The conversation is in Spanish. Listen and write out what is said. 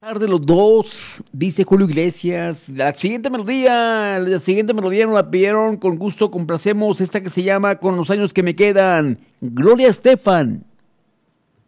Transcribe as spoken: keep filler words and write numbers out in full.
De los dos, dice Julio Iglesias. La siguiente melodía, la siguiente melodía nos la pidieron con gusto, complacemos esta que se llama Con los años que me quedan. Gloria Estefan.